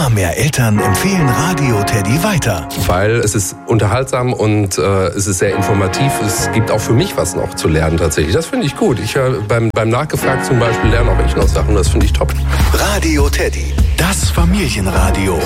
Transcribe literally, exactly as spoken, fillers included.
Immer mehr Eltern empfehlen Radio Teddy weiter. Weil es ist unterhaltsam und äh, es ist sehr informativ. Es gibt auch für mich was noch zu lernen tatsächlich. Das finde ich gut. Ich höre beim, beim Nachgefragt zum Beispiel lerne auch ich noch Sachen. Das finde ich top. Radio Teddy, das Familienradio.